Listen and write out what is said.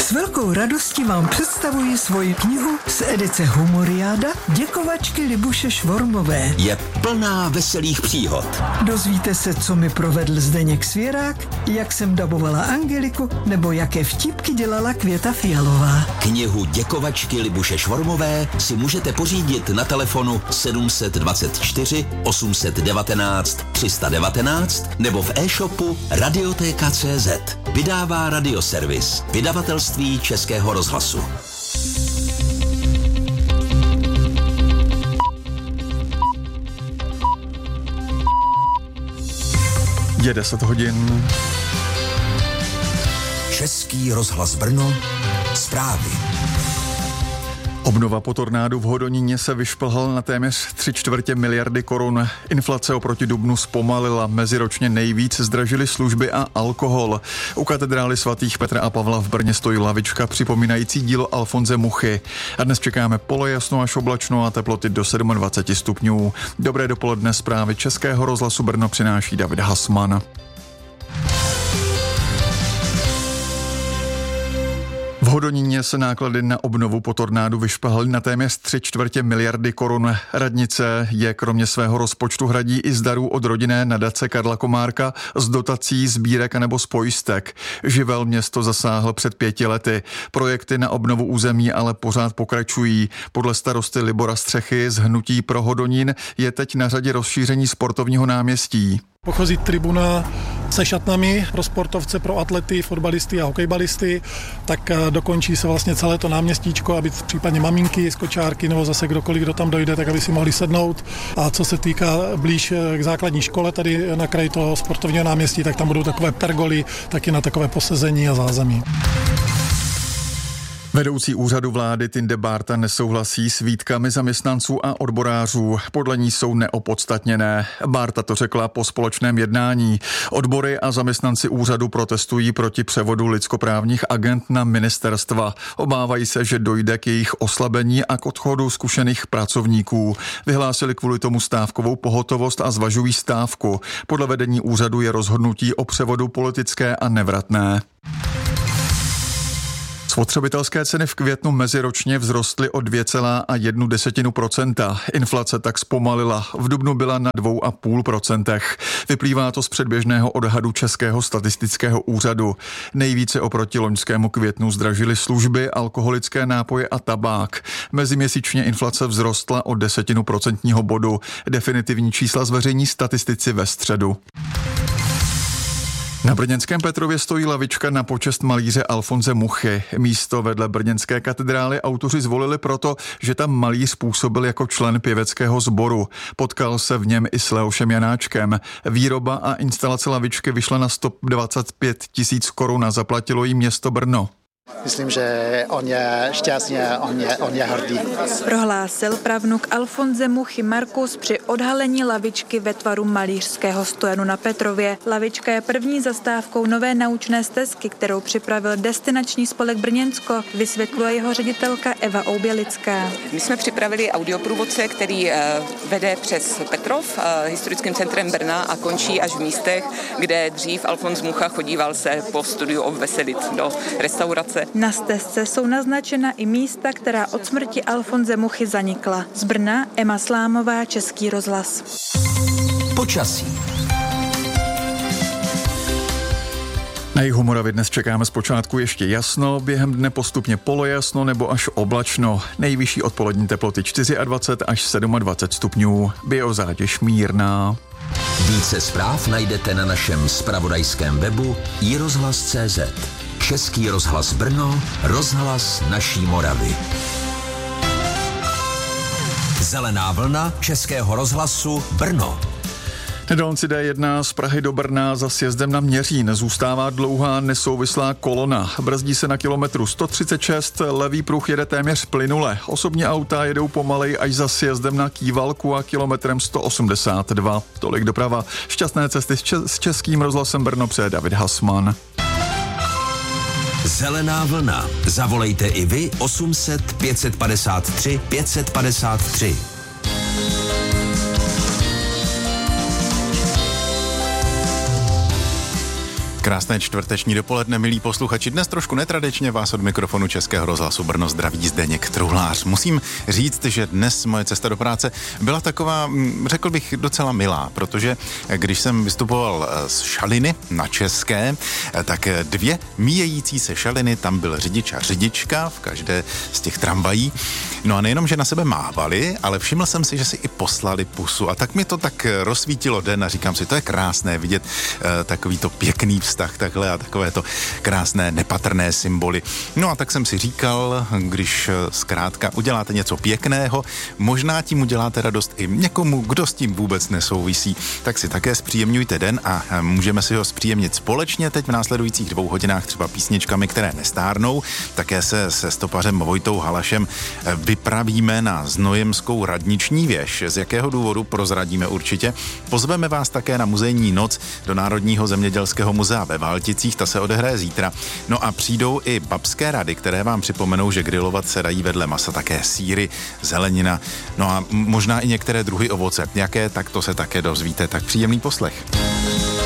S velkou radostí vám představuji svoji knihu z edice Humoriáda Děkovačky Libuše Švormové. Je plná veselých příhod. Dozvíte se, co mi provedl Zdeněk Svěrák, jak jsem dabovala Angeliku, nebo jaké vtipky dělala Květa Fialová. Knihu Děkovačky Libuše Švormové si můžete pořídit na telefonu 724 819 319 nebo v e-shopu Radioteka.cz. Vydává Radioservis, vydavatelství Českého rozhlasu. Je 10 hodin. Český rozhlas Brno, zprávy. Obnova po tornádu v Hodoníně se vyšplhal na téměř 3/4 miliardy korun. Inflace oproti dubnu zpomalila, meziročně nejvíc zdražily služby a alkohol. U katedrály svatých Petra a Pavla v Brně stojí lavička připomínající dílo Alfonse Muchy. A dnes čekáme polojasno až oblačno a teploty do 27 stupňů. Dobré dopoledne, zprávy Českého rozhlasu Brno přináší David Hasman. V Hodoníně se náklady na obnovu po tornádu vyšplhaly na téměř 3/4 miliardy korun. Radnice je kromě svého rozpočtu hradí i z darů od rodinné nadace Karla Komárka, z dotací, sbírek anebo z pojistek. Živel město zasáhl před 5 lety. Projekty na obnovu území ale pořád pokračují. Podle starosty Libora Střechy z Hnutí pro Hodonín je teď na řadě rozšíření sportovního náměstí. Pochází tribuna se šatnami pro sportovce, pro atlety, fotbalisty a hokejbalisty, tak dokončí se vlastně celé to náměstíčko, aby případně maminky, skočárky nebo zase kdokoliv, kdo tam dojde, tak aby si mohli sednout. A co se týká blíž k základní škole, tady na kraji toho sportovního náměstí, tak tam budou takové pergoly, taky na takové posezení a zázemí. Vedoucí úřadu vlády Tinde Bárta nesouhlasí s výtkami zaměstnanců a odborářů. Podle ní jsou neopodstatněné. Bárta to řekla po společném jednání. Odbory a zaměstnanci úřadu protestují proti převodu lidskoprávních agent na ministerstva. Obávají se, že dojde k jejich oslabení a k odchodu zkušených pracovníků. Vyhlásili kvůli tomu stávkovou pohotovost a zvažují stávku. Podle vedení úřadu je rozhodnutí o převodu politické a nevratné. Spotřebitelské ceny v květnu meziročně vzrostly o 2,1%. Inflace tak zpomalila. V dubnu byla na 2,5%. Vyplývá to z předběžného odhadu Českého statistického úřadu. Nejvíce oproti loňskému květnu zdražily služby, alkoholické nápoje a tabák. Meziměsíčně inflace vzrostla o 0,1% bodu. Definitivní čísla zveřejní statistici ve středu. Na brněnském Petrově stojí lavička na počest malíře Alfonse Muchy. Místo vedle brněnské katedrály autoři zvolili proto, že tam malíř působil jako člen pěveckého sboru. Potkal se v něm i s Leošem Janáčkem. Výroba a instalace lavičky vyšla na 125 000 korun a zaplatilo jí město Brno. Myslím, že on je šťastný, on je hrdý. Prohlásil pravnuk Alfonse Muchy Markus při odhalení lavičky ve tvaru malířského stojanu na Petrově. Lavička je první zastávkou nové naučné stezky, kterou připravil destinační spolek Brněnsko, vysvětluje jeho ředitelka Eva Oubělická. My jsme připravili audioprůvodce, který vede přes Petrov, historickým centrem Brna a končí až v místech, kde dřív Alfons Mucha chodíval se po studiu obveselit do restaurace. Na stezce jsou naznačena i místa, která od smrti Alfonse Muchy zanikla. Z Brna Emma Slámová, Český rozhlas. Počasí. Na jihu Moravy dnes čekáme zpočátku ještě jasno, během dne postupně polojasno nebo až oblačno. Nejvyšší odpolední teploty 24 až 27 stupňů. Biozátěž mírná. Více zpráv najdete na našem zpravodajském webu iRozhlas.cz. Český rozhlas Brno, rozhlas naší Moravy. Zelená vlna Českého rozhlasu Brno. Na dálnici D1 z Prahy do Brna za sjezdem na Měřín zůstává dlouhá nesouvislá kolona. Brzdí se na kilometru 136, levý pruh jede téměř plynule. Osobní auta jedou pomalej až za sjezdem na Kývalku a kilometrem 182. Tolik doprava. Šťastné cesty s Českým rozhlasem Brno přeje David Hasman. Zelená vlna. Zavolejte i vy 800 553 553. Krásné čtvrteční dopoledne, milí posluchači. Dnes trošku netradičně vás od mikrofonu Českého rozhlasu Brno zdraví Zdeněk Truhlář. Musím říct, že dnes moje cesta do práce byla taková, řekl bych, docela milá, protože když jsem vystupoval z Šaliny na České, tak 2 míjející se šaliny, tam byl řidič a řidička v každé z těch tramvají. No a nejenom, že na sebe mávali, ale všiml jsem si, že si i poslali pusu. A tak mi to tak rozsvítilo den a říkám si, to je krásné vidět takový to pěkný vztah takhle a takové to krásné nepatrné symboly. No a tak jsem si říkal, když zkrátka uděláte něco pěkného, možná tím uděláte radost i někomu, kdo s tím vůbec nesouvisí, tak si také zpříjemňujte den a můžeme si ho zpříjemnit společně teď v následujících 2 hodinách třeba písničkami, které nestárnou. Také se stopařem Vojtou Halašem vypravíme na znojemskou radniční věž. Z jakého důvodu prozradíme určitě. Pozveme vás také na muzejní noc do Národního zemědělského muzea ve Valticích, ta se odehraje zítra. No a přijdou i babské rady, které vám připomenou, že grilovat se dají vedle masa také sýry, zelenina, no a možná i některé druhy ovoce. Jaké, tak to se také dozvíte, tak příjemný poslech.